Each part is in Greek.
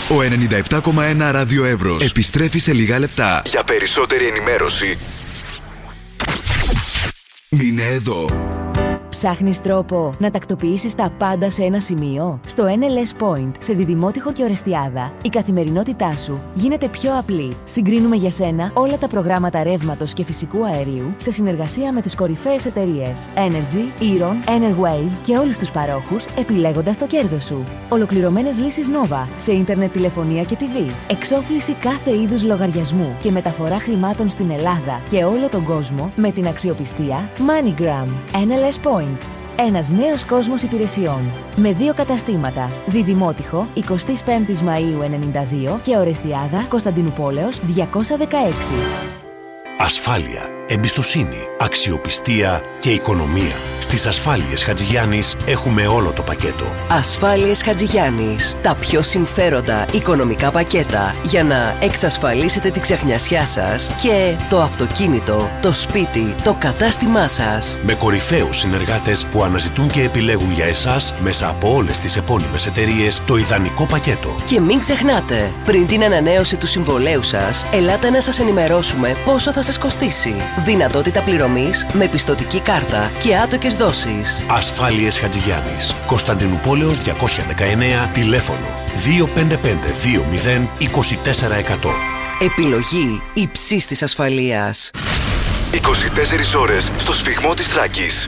Ο 97,1 Ράδιο Εύρος επιστρέφει σε λίγα λεπτά. Για περισσότερη ενημέρωση, μείνε εδώ. Ψάχνεις τρόπο να τακτοποιήσεις τα πάντα σε ένα σημείο? Στο NLS Point, σε Διδημότυχο και Ορεστιάδα, η καθημερινότητά σου γίνεται πιο απλή. Συγκρίνουμε για σένα όλα τα προγράμματα ρεύματος και φυσικού αερίου σε συνεργασία με τις κορυφαίες εταιρείες Energy, Eron, Enerwave και όλους τους παρόχους, επιλέγοντας το κέρδος σου. Ολοκληρωμένες λύσεις Nova σε ίντερνετ, τηλεφωνία και TV. Εξόφληση κάθε είδους λογαριασμού και μεταφορά χρημάτων στην Ελλάδα και όλο τον κόσμο με την αξιοπιστία MoneyGram. NLS Point. Ένας νέος κόσμος υπηρεσιών. Με 2 καταστήματα. Διδημότυχο, 25 Μαΐου 92 και Ορεστιάδα, Κωνσταντινουπόλεως 216. Ασφάλεια, εμπιστοσύνη, αξιοπιστία και οικονομία. Στις Ασφάλειες Χατζηγιάννης έχουμε όλο το πακέτο. Ασφάλειες Χατζηγιάννης. Τα πιο συμφέροντα οικονομικά πακέτα για να εξασφαλίσετε τη ξεχνιασιά σας και το αυτοκίνητο, το σπίτι, το κατάστημά σας. Με κορυφαίους συνεργάτες που αναζητούν και επιλέγουν για εσάς μέσα από όλες τις επώνυμες εταιρείες το ιδανικό πακέτο. Και μην ξεχνάτε, πριν την ανανέωση του συμβολέου σας, ελάτε να σας ενημερώσουμε πόσο θα σας κοστίσει. Δυνατότητα πληρωμής με πιστωτική κάρτα και άτοκες δόσεις. Ασφάλειες Χατζηγιάννης. Κωνσταντινουπόλεως 219, τηλέφωνο 255 20 24 100. Επιλογή υψής της ασφαλείας. 24 ώρες στο σφιγμό της Θράκης.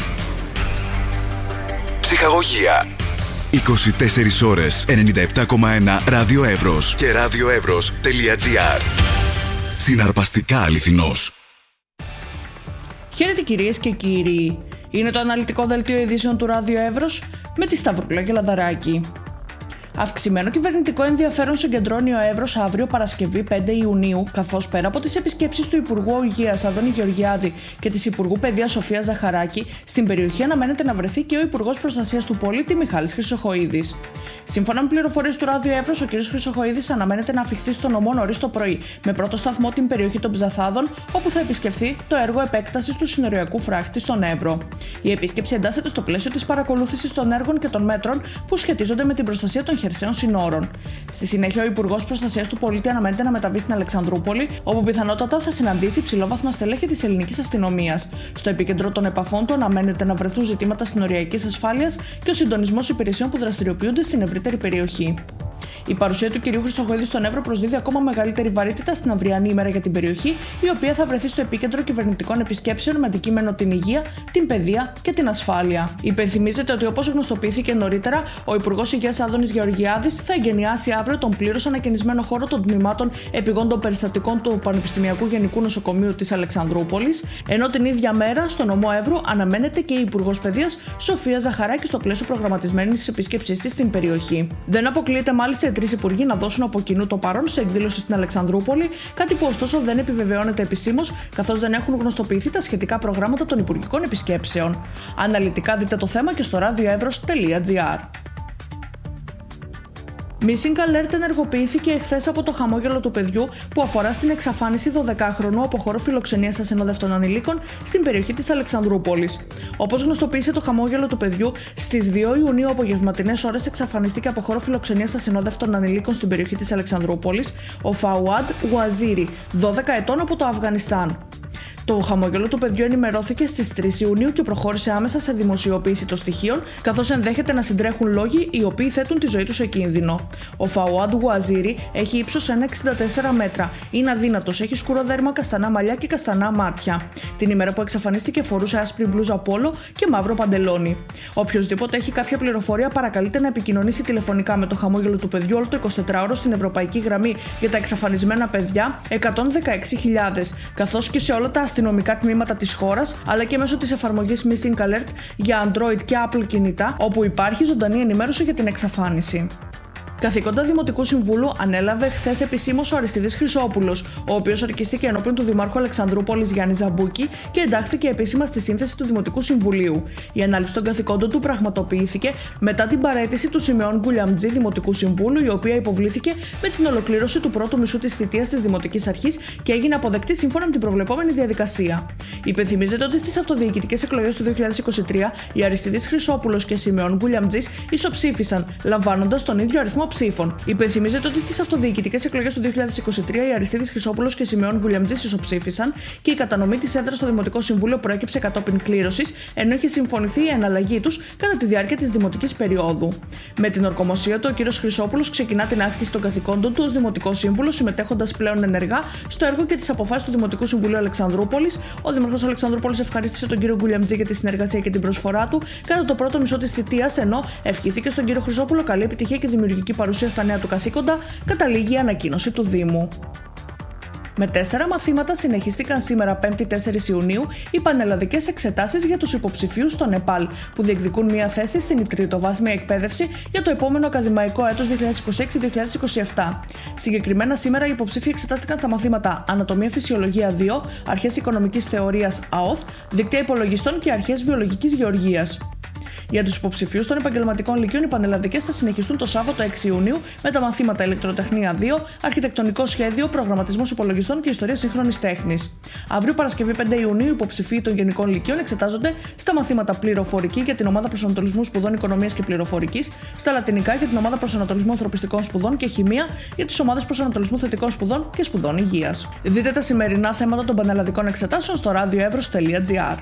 Ψυχαγωγία. 24 ώρες 97,1 Ράδιο Εύρος και radioevros.gr. Συναρπαστικά αληθινός. Χαίρετε κυρίες και κύριοι. Είναι το αναλυτικό δελτίο ειδήσεων του Ράδιο Εύρος με τη Σταυρούλα και Λαδαράκη. Αυξημένο κυβερνητικό ενδιαφέρον συγκεντρώνει ο Εύρος αύριο Παρασκευή 5 Ιουνίου, καθώς πέρα από τις επισκέψεις του Υπουργού Υγείας Αντώνη Γεωργιάδη και της Υπουργού Παιδείας Σοφία Ζαχαράκη, στην περιοχή αναμένεται να βρεθεί και ο Υπουργός Προστασίας του Πολίτη Μιχάλης Χρυσοχοΐδης. Σύμφωνα με πληροφορίες του Ράδιο Εύρος, ο κ. Χρυσοχοΐδης αναμένεται να αφιχθεί στο νομό νωρίς το πρωί, με πρώτο σταθμό την περιοχή των Ψαθάδων, όπου θα επισκεφθεί το έργο επέκτασης του συνοριακού φράχτη στον Εύρο. Η επίσκεψη εντάσσεται στο πλαίσιο της παρακολούθησης των έργων και των μέτρων που σχετίζονται με την προστασία των χερσαίων συνόρων. Στη συνέχεια, ο Υπουργός Προστασίας του Πολίτη αναμένεται να μεταβεί στην Αλεξανδρούπολη, όπου πιθανότατα θα συναντήσει υψηλόβαθμα στελέχη της ελληνικής αστυνομίας. Στο επίκεντρο των επαφών του αναμένεται να βρεθούν ζητήματα συνοριακής ασφάλειας και ο συντονισμός υπηρεσιών που δραστηριοποιούνται στην ευρύτερη περιοχή. Η παρουσία του κ. Χρυσοχοΐδη στον Εύρο προσδίδει ακόμα μεγαλύτερη βαρύτητα στην αυριανή ημέρα για την περιοχή, η οποία θα βρεθεί στο επίκεντρο κυβερνητικών επισκέψεων με αντικείμενο την υγεία, την παιδεία και την ασφάλεια. Υπενθυμίζεται ότι, όπως γνωστοποιήθηκε νωρίτερα, ο Υπουργός Υγείας Άδωνης Γεωργιάδης θα εγκαινιάσει αύριο τον πλήρως ανακαινισμένο χώρο των τμήματων επιγόντων περιστατικών του Πανεπιστημιακού Γενικού Νοσοκομείου της Αλεξανδρούπολης, ενώ την ίδια μέρα στο νομό Εύρου αναμένεται και η Υπουργός Παιδείας Σοφία Ζαχαράκη στο πλαίσιο προγραμματισμένης επίσκεψής της στην περιοχή. Δεν αποκλείεται μάλιστα οι 3 υπουργοί να δώσουν από κοινού το παρόν σε εκδήλωση στην Αλεξανδρούπολη, κάτι που ωστόσο δεν επιβεβαιώνεται επισήμως, καθώς δεν έχουν γνωστοποιηθεί τα σχετικά προγράμματα των υπουργικών επισκέψεων. Αναλυτικά δείτε το θέμα και στο radioevros.gr. Missing Alert ενεργοποιήθηκε εχθές από το χαμόγελο του παιδιού που αφορά στην εξαφάνιση 12χρονου από χώρο φιλοξενίας ασυνόδευτων ανηλίκων στην περιοχή της Αλεξανδρούπολης. Όπως γνωστοποίησε το χαμόγελο του παιδιού, στις 2 Ιουνίου απογευματινές ώρες εξαφανίστηκε από χώρο φιλοξενίας ασυνόδευτων ανηλίκων στην περιοχή της Αλεξανδρούπολης ο Φαουάντ Ουαζίρι, 12 ετών, από το Αφγανιστάν. Το χαμόγελο του παιδιού ενημερώθηκε στις 3 Ιουνίου και προχώρησε άμεσα σε δημοσιοποίηση των στοιχείων, καθώς ενδέχεται να συντρέχουν λόγοι οι οποίοι θέτουν τη ζωή του σε κίνδυνο. Ο Φαουάντ Ουαζίρι έχει ύψος 1,64 μέτρα, είναι αδύνατος, έχει σκούρο δέρμα, καστανά μαλλιά και καστανά μάτια. Την ημέρα που εξαφανίστηκε φορούσε άσπρη μπλούζα πόλο και μαύρο παντελόνι. Οποιοσδήποτε έχει κάποια πληροφορία παρακαλείται να επικοινωνήσει τηλεφωνικά με το χαμόγελο του παιδιού όλο το 24ωρο στην Ευρωπαϊκή Γραμμή για τα εξαφανισμένα παιδιά 116.000, καθώς και σε όλα τα αστυνομικά τμήματα της χώρας, αλλά και μέσω της εφαρμογής Missing Alert για Android και Apple κινητά, όπου υπάρχει ζωντανή ενημέρωση για την εξαφάνιση. Καθήκοντα Δημοτικού Συμβούλου ανέλαβε χθες επισήμως ο Αριστίδης Χρυσόπουλος, ο οποίος ορκίστηκε ενώπιον του Δημάρχου Αλεξανδρούπολης Γιάννη Ζαμπούκη και εντάχθηκε επίσημα στη σύνθεση του Δημοτικού Συμβουλίου. Η ανάληψη των καθηκόντων του πραγματοποιήθηκε μετά την παραίτηση του Σιμεών Γκουλιαμτζή Δημοτικού Συμβούλου, η οποία υποβλήθηκε με την ολοκλήρωση του πρώτου μισού της θητείας της Δημοτικής Αρχής και έγινε αποδεκτή σύμφωνα με την προβλεπόμενη διαδικασία. Υπενθυμίζεται ότι στις αυτοδιοικητικές εκλογές του 2023 οι Αριστίδης Χρυσόπουλος και Σιμεών Γκουλιαμτζής ισοψήφισαν, λαμβάνοντας τον ίδιο αριθμό αριθμό ψήφων. Υπενθυμίζεται ότι στις αυτοδιοικητικές εκλογές του 2023 οι Αριστίδης Χρυσόπουλος και Σιμεών Γκουλιαμτζής ισοψήφισαν και η κατανομή της έδρας στο Δημοτικό Συμβούλιο προέκυψε κατόπιν κλήρωσης, ενώ είχε συμφωνηθεί η εναλλαγή τους κατά τη διάρκεια της δημοτικής περίοδου. Με την ορκομοσία του, ο κ. Χρυσόπουλος ξεκινά την άσκηση των καθηκόντων του ως Δημοτικό Σύμβουλο, συμμετέχοντας πλέον ενεργά στο έργο και τις αποφάσεις του Δημοτικού Συμβουλίου Αλεξανδρούπολης. Ο Δήμαρχος Αλεξανδρούπολης ευχαρίστησε τον κ. Γκουλιαμτζή για τη συνεργασία και την προσφορά του κατά το πρώτο μισό της θητείας, ενώ ευχήθηκε στον κ. Χρυσόπουλο καλή επιτυχία και δημιουργική παρουσία στα νέα του καθήκοντα, καταλήγει η ανακοίνωση του Δήμου. Με 4 μαθήματα συνεχίστηκαν σήμερα 5η 4 Ιουνίου οι πανελλαδικές εξετάσεις για τους υποψηφίους στο Νεπάλ, που διεκδικούν μία θέση στην τριτοβάθμια εκπαίδευση για το επόμενο ακαδημαϊκό έτος 2026-2027. Συγκεκριμένα, σήμερα οι υποψήφοι εξετάστηκαν στα μαθήματα Ανατομία Φυσιολογία 2, Αρχές Οικονομικής Θεωρίας ΑΟΘ, Δίκτυα Υπολογιστών και Αρχές Βιολογικής Γεωργίας. Για τους υποψηφίους των επαγγελματικών λυκείων, οι πανελλαδικές θα συνεχιστούν το Σάββατο 6 Ιουνίου με τα μαθήματα Ηλεκτροτεχνία 2, Αρχιτεκτονικό Σχέδιο, Προγραμματισμός Υπολογιστών και Ιστορία Σύγχρονης Τέχνης. Αύριο Παρασκευή 5 Ιουνίου, οι υποψηφοί των γενικών λυκείων εξετάζονται στα μαθήματα Πληροφορική για την ομάδα Προσανατολισμού Σπουδών Οικονομίας και Πληροφορικής, στα Λατινικά για την ομάδα Προσανατολισμού Ανθρωπιστικών Σπουδών και Χημεία για τις ομάδες Προσανατολισμού Θετικών Σπουδών και Σπουδών Υγείας. Δείτε τα σημερινά θέματα των πανελλαδικών εξετάσεων στο radioevros.gr.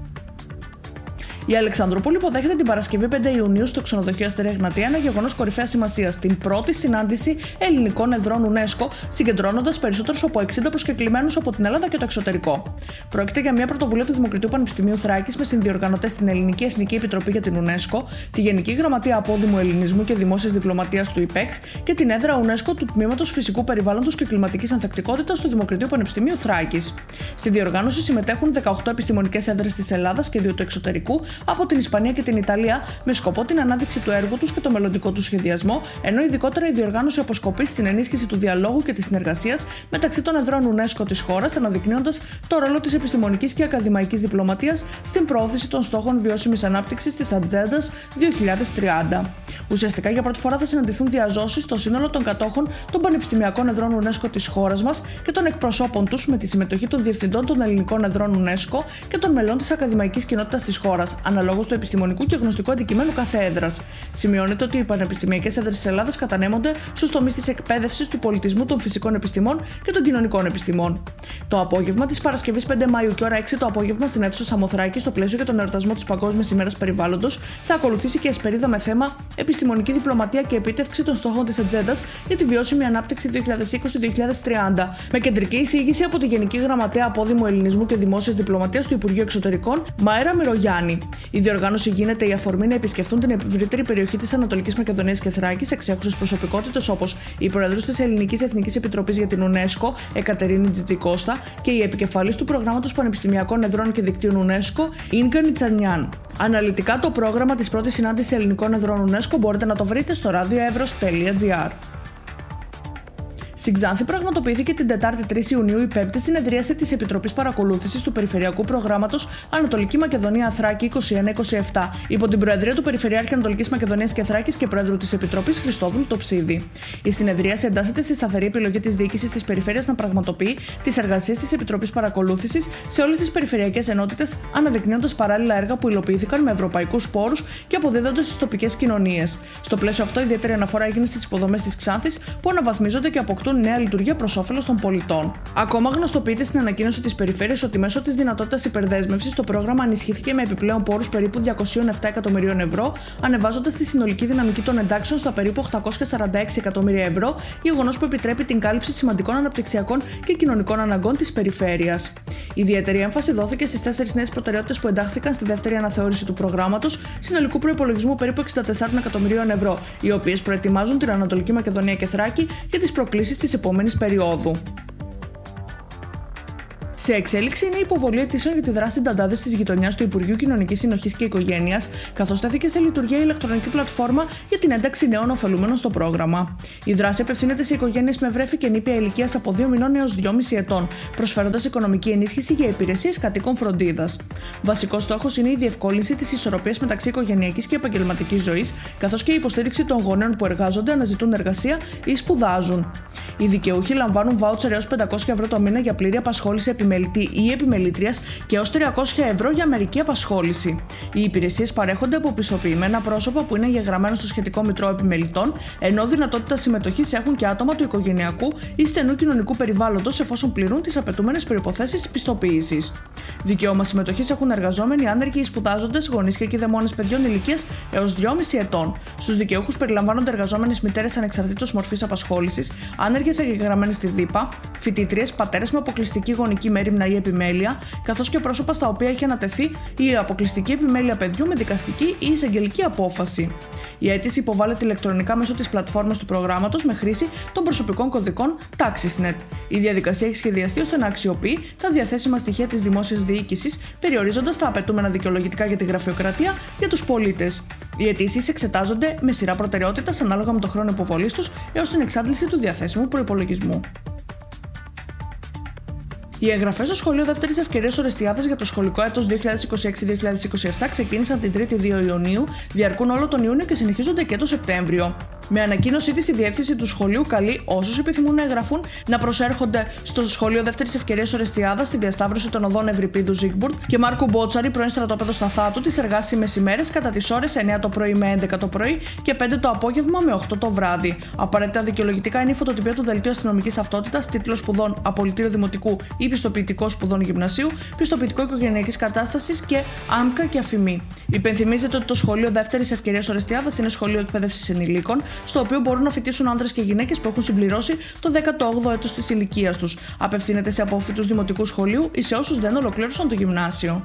Η Αλεξανδρούπολη υποδέχεται την Παρασκευή 5 Ιουνίου στο ξενοδοχείο Αστερία Εγνατία ένα γεγονός κορυφαίας σημασίας, την πρώτη συνάντηση ελληνικών εδρών UNESCO, συγκεντρώνοντας περισσότερους από 60 προσκεκλημένους από την Ελλάδα και το εξωτερικό. Πρόκειται για μια πρωτοβουλία του Δημοκρατίου Πανεπιστημίου Θράκης με συνδιοργανωτές την Ελληνική Εθνική Επιτροπή για την UNESCO, τη Γενική Γραμματεία Απόδημου Ελληνισμού και Δημόσιας Διπλωματίας του ΙΠΕΞ και την έδρα UNESCO του Τμήματος Φυσικού Περιβάλλοντος και Κλιματικής Ανθεκτικότητας του Δημοκρατίου Πανεπιστημίου Θράκης. Στη διοργάνωση συμμετέχουν 18 επιστημονικές έδρες της Ελλάδας και 2 του εξωτερικού, από την Ισπανία και την Ιταλία, με σκοπό την ανάδειξη του έργου τους και το μελλοντικό του σχεδιασμό, ενώ ειδικότερα η διοργάνωση αποσκοπεί στην ενίσχυση του διαλόγου και της συνεργασίας μεταξύ των εδρών UNESCO της χώρας, αναδεικνύοντας το ρόλο της επιστημονικής και ακαδημαϊκής διπλωματίας στην προώθηση των στόχων βιώσιμης ανάπτυξης της Ατζέντας 2030. Ουσιαστικά, για πρώτη φορά θα συναντηθούν διαζώσεις στο σύνολο των κατόχων των πανεπιστημιακών εδρών UNESCO της χώρας μας και των εκπροσώπων τους, με τη συμμετοχή των διευθυντών των ελληνικών εδρών UNESCO και των μελών της ακαδημαϊκής κοινότητας της χώρας, αναλόγως του επιστημονικού και γνωστικού αντικειμένου κάθε έδρας. Σημειώνεται ότι οι πανεπιστημιακές έδρες της Ελλάδας κατανέμονται στους τομείς της εκπαίδευσης, του πολιτισμού, των φυσικών επιστημών και των κοινωνικών επιστημών. Το απόγευμα της Παρασκευής 5 Μαΐου και ώρα 6 το απόγευμα στην αίθουσα Σαμοθράκη, στο πλαίσιο για τον εορτασμό της Παγκόσμιας ημέρας Περιβάλλοντος, θα ακολουθήσει και εσπερίδα με θέμα Επιστημονική διπλωματία και επίτευξη των στόχων της Ατζέντας για τη βιώσιμη ανάπτυξη 2020-2030, με κεντρική εισήγηση από τη Γενική Γραμματέα Απόδημου Ελληνισμού και Δημόσιας Διπλωματίας του Υπουργείου Εξωτερικών, Μαέρα Μυρογιάννη. Η διοργάνωση γίνεται η αφορμή να επισκεφθούν την ευρύτερη περιοχή της Ανατολικής Μακεδονίας και Θράκης εξέχουσες προσωπικότητες όπως η Πρόεδρος της Ελληνικής Εθνικής Επιτροπής για την UNESCO, Εκατερίνη Τζιτζικώστα, και η επικεφαλής του Προγράμματος Πανεπιστημιακών Εδρών και Δικτύων UNESCO, Ίνκα Νιτσανιάν. Αναλυτικά το πρόγραμμα της πρώτης συνάντησης ελληνικών εδρών UNESCO μπορείτε να το βρείτε στο radioevros.gr. Στην Ξάνθη πραγματοποιήθηκε την Τετάρτη 3 Ιουνίου η 5η συνεδρίαση της Επιτροπής Παρακολούθησης του Περιφερειακού Προγράμματος Ανατολική Μακεδονία Θράκη 21-27, υπό την Προεδρία του Περιφερειάρχη Ανατολικής Μακεδονίας και Θράκης και Πρόεδρου της Επιτροπής Χριστόδουλου Τοψίδη. Η συνεδρίαση εντάσσεται στη σταθερή επιλογή της διοίκησης της Περιφέρειας να πραγματοποιεί τις εργασίες της Επιτροπής Παρακολούθησης σε όλες τις περιφερειακές ενότητες, αναδεικνύοντας παράλληλα έργα που υλοποιήθηκαν με ευρωπαϊκούς πόρους και αποδίδοντας στις τοπικές κοινωνίες. Στο πλαίσιο αυτό, ιδιαίτερη αναφορά έγινε στις υποδομές της Ξάνθης που αναβαθμίζονται και αποκτούν νέα λειτουργία προς όφελος των πολιτών. Ακόμα γνωστοποιείται στην ανακοίνωση της Περιφέρειας ότι μέσω της δυνατότητας υπερδέσμευσης το πρόγραμμα ενισχύθηκε με επιπλέον πόρους περίπου 207 εκατομμυρίων ευρώ, ανεβάζοντας τη συνολική δυναμική των εντάξεων στα περίπου 846 εκατομμύρια ευρώ, γεγονός που επιτρέπει την κάλυψη σημαντικών αναπτυξιακών και κοινωνικών αναγκών της περιφέρειας. Ιδιαίτερη έμφαση δόθηκε στις 4 νέες προτεραιότητες που εντάχθηκαν στη δεύτερη αναθεώρηση του προγράμματος, συνολικού προϋπολογισμού περίπου 64 εκατομμυρίων ευρώ, οι οποίες προετοιμάζουν την Ανατολική Μακεδονία και Θράκη για τις προκλήσεις της επόμενης περίοδου. Σε εξέλιξη είναι η υποβολή αιτήσεων για τη δράση Νταντάδες της γειτονιάς του Υπουργείου Κοινωνικής Συνοχής και Οικογένειας, καθώς τέθηκε σε λειτουργία η ηλεκτρονική πλατφόρμα για την ένταξη νέων ωφελούμενων στο πρόγραμμα. Η δράση απευθύνεται σε οικογένειες με βρέφη και νήπια ηλικίας από 2 μηνών έως 2,5 ετών, προσφέροντας οικονομική ενίσχυση για υπηρεσίες κατοίκων φροντίδας. Βασικός στόχος είναι η διευκόλυνση της ισορροπίας μεταξύ οικογενειακής και επαγγελματικής ζωής, καθώς και η υποστήριξη των γονέων που εργάζονται, αναζητούν εργασία ή σπουδάζουν. Οι δικαιούχοι λαμβάνουν βάουτσερ έως 500 ευρώ το μήνα για πλήρη απασχόληση επιμελητή ή επιμελήτριας και έως 300 ευρώ για μερική απασχόληση. Οι υπηρεσίες παρέχονται από πιστοποιημένα πρόσωπα που είναι εγγεγραμμένα στο σχετικό μητρό επιμελητών, ενώ δυνατότητα συμμετοχής έχουν και άτομα του οικογενειακού ή στενού κοινωνικού περιβάλλοντος εφόσον πληρούν τις απαιτούμενες προϋποθέσεις πιστοποίησης. Δικαίωμα συμμετοχής έχουν εργαζόμενοι, άνεργοι ή σπουδάζοντες, γονείς και κηδεμόνες παιδιών ηλικίας έως 2,5 ετών. Στους δικαιούχους περιλαμβάνονται εργαζόμενες μητέρες ανεξαρτήτως μορφής απασχόλησης, άνεργες εγγεγραμμένες στη ΔΥΠΑ, φοιτήτριες, πατέρες με αποκλειστική γονική μέριμνα ή επιμέλεια, καθώς και πρόσωπα στα οποία έχει ανατεθεί η αποκλειστική επιμέλεια παιδιού με δικαστική ή εισαγγελική απόφαση. Η αίτηση υποβάλλεται ηλεκτρονικά μέσω της πλατφόρμας του προγράμματος με χρήση των προσωπικών κωδικών TaxisNet. Η διαδικασία έχει σχεδιαστεί ώστε να αξιοποιεί τα διαθέσιμα στοιχεία της δημόσιας διοίκησης, περιορίζοντας τα απαιτούμενα δικαιολογητικά για τη γραφειοκρατία για τους πολίτες. Οι αιτήσεις εξετάζονται με σειρά προτεραιότητας ανάλογα με το χρόνο υποβολής τους έως την εξάντληση του διαθέσιμου προϋπολογισμού. Οι εγγραφές στο Σχολείο Δεύτερης Ευκαιρίας Ορεστιάδας για το σχολικό έτος 2026-2027 ξεκίνησαν την 3η 2 Ιουνίου, διαρκούν όλο τον Ιούνιο και συνεχίζονται και το Σεπτέμβριο. Με ανακοίνωσή της, η διεύθυνση του σχολείου καλεί όσους επιθυμούν να εγγραφούν να προσέρχονται στο Σχολείο Δεύτερης Ευκαιρίας Ορεστιάδας στη διασταύρωση των οδών Ευρυπίδου Ζίγκμπουρτ και Μάρκου Μπότσαρη, πρώην στρατόπεδο Σταθάτου, τις εργάσιμες ημέρες κατά τις ώρες 9 το πρωί με 11 το πρωί και 5 το απόγευμα με 8 το βράδυ. Απαραίτητα δικαιολογητικά είναι η φωτοτυπία του δελτίου αστυνομικής ταυτότητας, τίτλος σπουδών απολυτήριο δημοτικού ή πιστοποιητικό σπουδών γυμνασίου, πιστοποιητικό οικογενειακής κατάστασης και άμκα και αφημί. Υπενθυμίζεται ότι το Σχολείο Δεύτερης Ευκαιρίας Ορεστιάδας είναι σχολείο εκπαίδευσης ενηλίκων, στο οποίο μπορούν να φοιτήσουν άνδρες και γυναίκες που έχουν συμπληρώσει το 18ο έτος της ηλικίας τους. Απευθύνεται σε απόφοιτους δημοτικού σχολείου ή σε όσους δεν ολοκλήρωσαν το γυμνάσιο.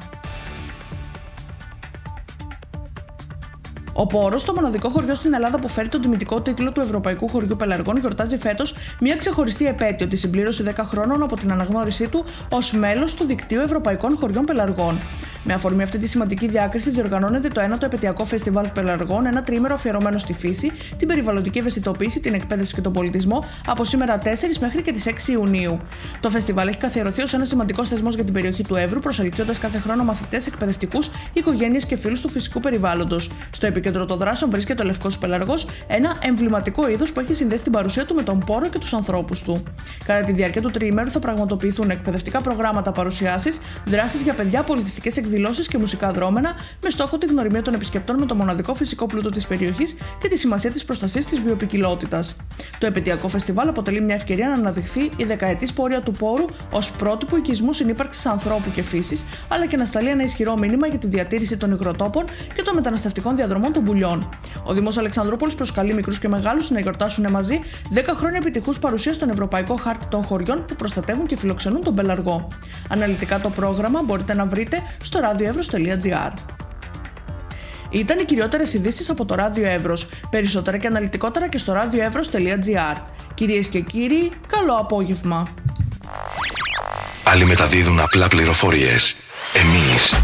Ο Πόρος, το μοναδικό χωριό στην Ελλάδα που φέρει τον τιμητικό τίτλο του Ευρωπαϊκού Χωριού Πελαργών, γιορτάζει φέτος μια ξεχωριστή επέτειο, τη συμπλήρωση 10 χρόνων από την αναγνώρισή του ως μέλος του Δικτύου Ευρωπαϊκών Χωριών Πελαργών. Με αφορμή αυτή τη σημαντική διάκριση, διοργανώνεται το 9ο Επαιτειακό Φεστιβάλ Πελαργών, ένα τριήμερο αφιερωμένο στη φύση, την περιβαλλοντική ευαισθητοποίηση, την εκπαίδευση και τον πολιτισμό, από σήμερα 4 μέχρι και τις 6 Ιουνίου. Το φεστιβάλ έχει καθιερωθεί ως ένας σημαντικός θεσμός για την περιοχή του Εύρου, προσελκύοντας κάθε χρόνο μαθητές, εκπαιδευτικούς, οικογένειες και φίλους του φυσικού περιβάλλοντος. Στο επίκεντρο των δράσεων βρίσκεται ο Λευκός Πελαργός, ένα εμβληματικό είδος που έχει συνδέσει την παρουσία του με τον Πόρο και τους ανθρώπους του. Κατά τη διάρκεια του τριήμερου θα πραγματοποιηθούν εκπαιδευτικά προγράμματα, παρουσιάσεις, δράσεις για παιδιά, πολιτιστικές εκδηλώσεις και μουσικά δρόμενα, με στόχο την γνωριμία των επισκεπτών με το μοναδικό φυσικό πλούτο της περιοχής και τη σημασία της προστασίας της βιοποικιλότητας. Το επαιτειακό φεστιβάλ αποτελεί μια ευκαιρία να αναδειχθεί η δεκαετής πορεία του Πόρου ως πρότυπο οικισμού συνύπαρξης ανθρώπου και φύσης, αλλά και να σταλεί ένα ισχυρό μήνυμα για τη διατήρηση των υγροτόπων και των μεταναστευτικών διαδρομών των πουλιών. Ο Δήμος Αλεξανδρούπολης προσκαλεί μικρούς και μεγάλους να γιορτάσουν μαζί 10 χρόνια επιτυχούς παρουσίας στον Ευρωπαϊκό Χάρτη των Χωριών που προστατεύουν και φιλοξενούν τον Πελαργό. Αναλυτικά το πρόγραμμα μπορείτε να βρείτε στο radioevros.gr. Ήταν οι κυριότερες ειδήσεις από το Ράδιο Εύρος. Περισσότερα και αναλυτικότερα και στο radioevros.gr. Κυρίες και κύριοι, καλό απόγευμα. Άλλοι μεταδίδουν απλά πληροφορίες. Εμείς,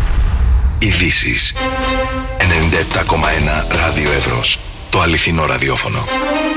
ειδήσεις. 97,1 Ράδιο Εύρος. Το αληθινό ραδιόφωνο.